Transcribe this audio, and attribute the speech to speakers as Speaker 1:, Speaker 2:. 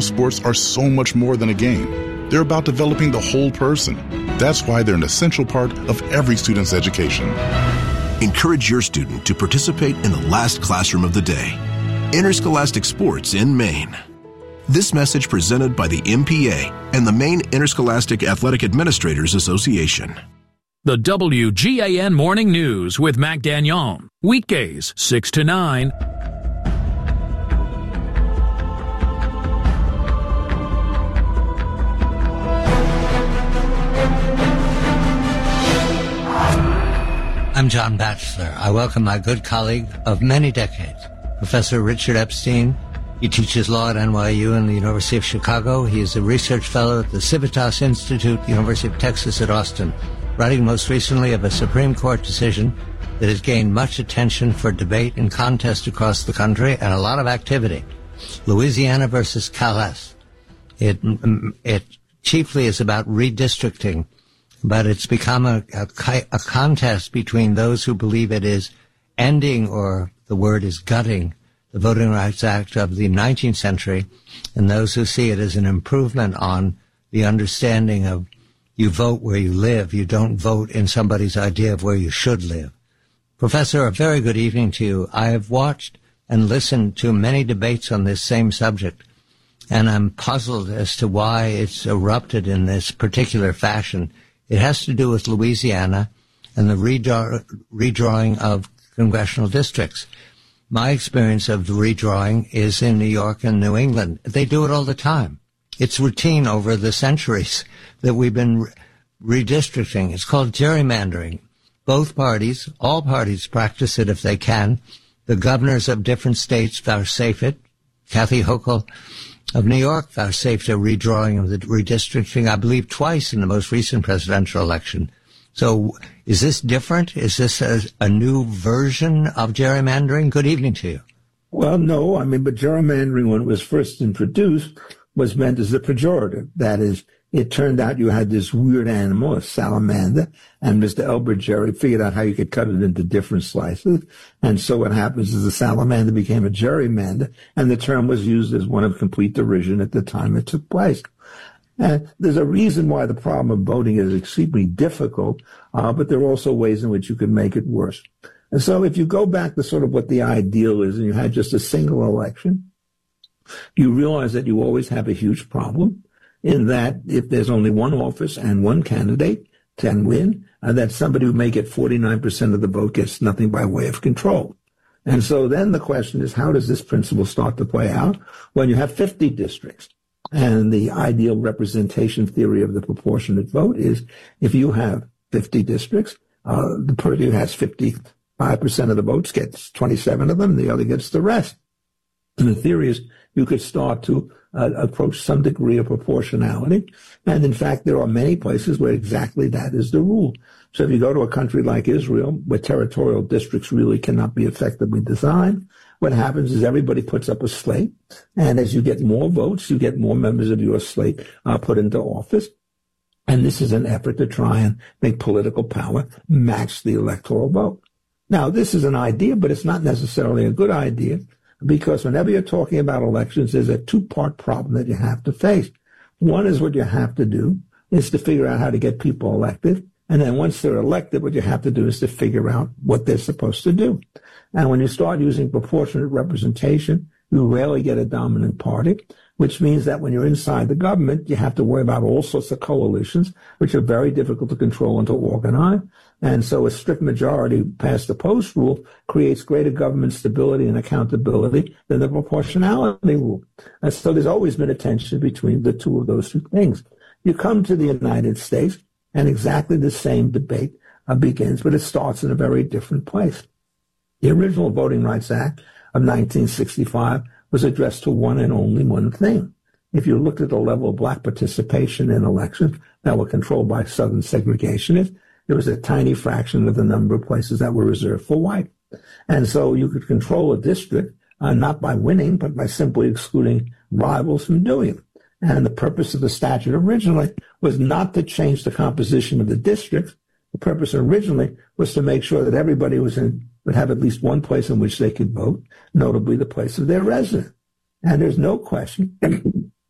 Speaker 1: sports are so much more than a game. They're about developing the whole person. That's why they're an essential part of every student's education.
Speaker 2: Encourage your student to participate in the last classroom of the day. Interscholastic Sports in Maine. This message presented by the MPA and the Maine Interscholastic Athletic Administrators Association.
Speaker 3: The WGAN Morning News with Mac Dagnon. Weekdays, 6 to 9.
Speaker 4: I'm John Batchelor. I welcome my good colleague of many decades, Professor Richard Epstein. He teaches law at NYU and the University of Chicago. He is a research fellow at the Civitas Institute, University of Texas at Austin, writing most recently of a Supreme Court decision that has gained much attention for debate and contest across the country and a lot of activity. Louisiana versus Calais. It chiefly is about redistricting, but it's become a contest between those who believe it is ending, or the word is gutting, the Voting Rights Act of the 19th century, and those who see it as an improvement on the understanding of you vote where you live. You don't vote in somebody's idea of where you should live. Professor, a very good evening to you. I have watched and listened to many debates on this same subject, and I'm puzzled as to why it's erupted in this particular fashion. It has to do with Louisiana and the redrawing of congressional districts. My experience of the redrawing is in New York and New England. They do it all the time. It's routine over the centuries that we've been redistricting. It's called gerrymandering. Both parties, all parties practice it if they can. The governors of different states vouchsafe it. Kathy Hochul of New York vouchsafed a redrawing of the redistricting, I believe, twice in the most recent presidential election. So is this different? Is this a new version of gerrymandering? Good evening to you.
Speaker 5: Well, no. But gerrymandering, when it was first introduced, was meant as a pejorative. That is, it turned out you had this weird animal, a salamander, and Mr. Elbert Jerry figured out how you could cut it into different slices. And so what happens is the salamander became a gerrymander, and the term was used as one of complete derision at the time it took place. And there's a reason why the problem of voting is extremely difficult, but there are also ways in which you can make it worse. And so if you go back to sort of what the ideal is, and you had just a single election, you realize that you always have a huge problem in that if there's only one office and one candidate can win, that somebody who may get 49% of the vote gets nothing by way of control. And so then the question is, how does this principle start to play out when you have 50 districts? And the ideal representation theory of the proportionate vote is if you have 50 districts, the person who has 55% of the votes gets 27 of them, the other gets the rest. And the theory is you could start to approach some degree of proportionality. And in fact, there are many places where exactly that is the rule. So if you go to a country like Israel, where territorial districts really cannot be effectively designed, what happens is everybody puts up a slate. And as you get more votes, you get more members of your slate put into office. And this is an effort to try and make political power match the electoral vote. Now, this is an idea, but it's not necessarily a good idea, because whenever you're talking about elections, there's a two-part problem that you have to face. One is what you have to do is to figure out how to get people elected. And then once they're elected, what you have to do is to figure out what they're supposed to do. And when you start using proportionate representation, you rarely get a dominant party, which means that when you're inside the government, you have to worry about all sorts of coalitions, which are very difficult to control and to organize. And so a strict majority past the post rule creates greater government stability and accountability than the proportionality rule. And so there's always been a tension between the two of those two things. You come to the United States, and exactly the same debate begins, but it starts in a very different place. The original Voting Rights Act of 1965 was addressed to one and only one thing. If you looked at the level of black participation in elections that were controlled by Southern segregationists, there was a tiny fraction of the number of places that were reserved for white. And so you could control a district not by winning, but by simply excluding rivals from doing it. And the purpose of the statute originally was not to change the composition of the district. The purpose originally was to make sure that everybody would have at least one place in which they could vote, notably the place of their residence. And there's no question